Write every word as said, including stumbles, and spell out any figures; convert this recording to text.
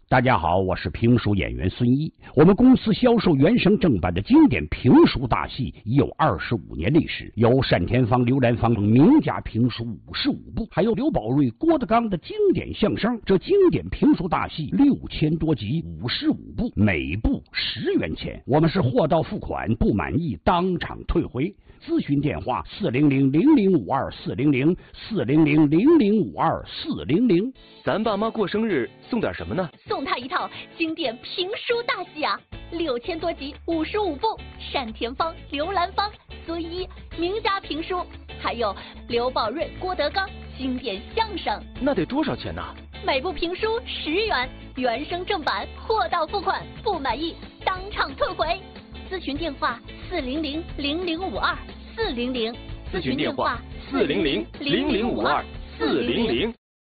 大家好，我是评书演员孙一。我们公司销售原声正版的经典评书大戏已有二十五年历史，有单田芳、刘兰芳等名家评书五十五部，还有刘宝瑞、郭德纲的经典相声。这经典评书大戏六千多集，五十五部，每部十元钱。我们是货到付款，不满意当场退回。咨询电话：四零零零零五二四零零四零零零零五二四零零。 咱爸妈过生日送点什么呢？ 送他一套经典评书大戏啊，六千多集，五十五部，单田芳、刘兰芳、孙一名家评书，还有刘宝瑞、郭德纲经典相声。 那得多少钱呢？ 每部评书十元，原声正版，货到付款，不满意当场退回。咨询电话：四零零零零五二四零零。 咨询电话：四零零零零五二四零零。